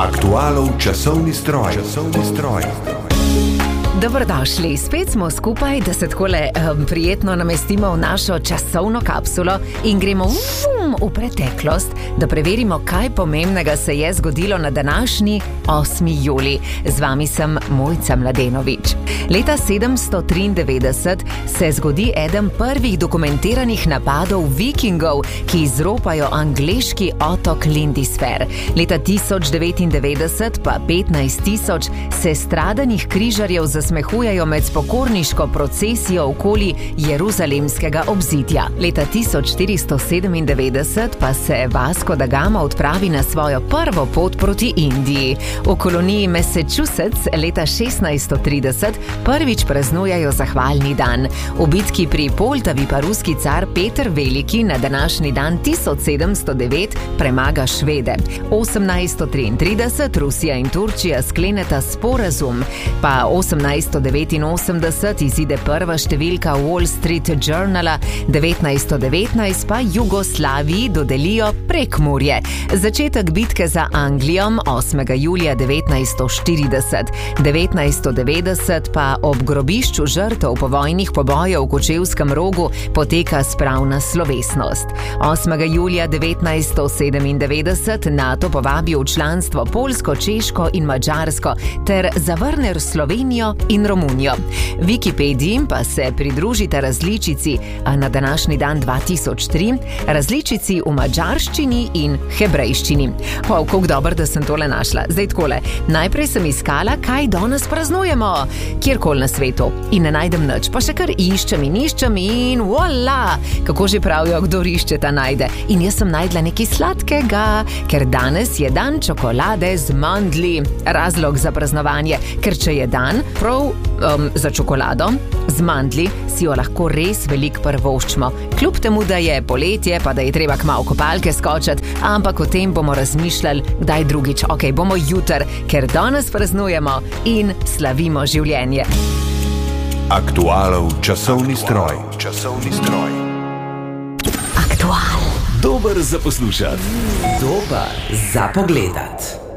Aktualov časovni stroj. Dobrodošli, spet smo skupaj, da se takole prijetno namestimo v našo časovno kapsulo in gremo v preteklost, da preverimo, kaj pomembnega se je zgodilo na današnji 8. julij. Z vami sem Mojca Mladenovič. Leta 793 se zgodi eden prvih dokumentiranih napadov vikingov, ki izropajo angleški otok Lindisfer. Leta 1099 pa 15.000 sestradanih križarjev zasmehujejo med spokorniško procesijo okoli jeruzalemskega obzidja. Leta 1497 pa se Vasco da Gama odpravi na svojo prvo pot proti Indiji. V koloniji Massachusetts leta 1630 prvič praznujejo zahvalni dan. V bitki pri Poltavi pa ruski car Peter Veliki na današnji dan 1709 premaga Švede. 1833 Rusija in Turčija skleneta sporazum, pa 1889 izide prva številka Wall Street Journala, 1919 pa Jugoslaviji dodelijo Prekmurje. Začetek bitke za Anglijo 8. julija 1940. 1990 pa ob grobišču žrtev povojnih pobojev v Kočevskem Rogu poteka spravna slovesnost. 8. julija 1997 NATO povabi v članstvo Poljsko, Češko in Madžarsko ter zavrne Slovenijo in Romunijo. Wikipediji pa se pridružita različici na današnji dan 2003, različici v madžarščini in hebrejščini. Kako dobro, da sem tole našla. Zdaj takole, najprej sem iskala, kaj danes praznujemo, kjerkoli na svetu, in ne najdem nič, pa še kar iščem in voila, kako že pravijo, kdor išče, ta najde. In jaz sem najdla nekaj sladkega, ker danes je dan čokolade z mandlji. Razlog za praznovanje, ker če je dan prav za čokolado z mandlji, si jo lahko res veliko privoščimo. Kljub temu, da je poletje, pa da je treba kmalu kopalke skočiti, ampak o tem bomo razmišljali kdaj drugič. Ok, bomo jutr, ker danes praznujemo in slavimo življenje. Aktualov časovni stroj. Aktual. Dober za poslušati. Dober za pogledati.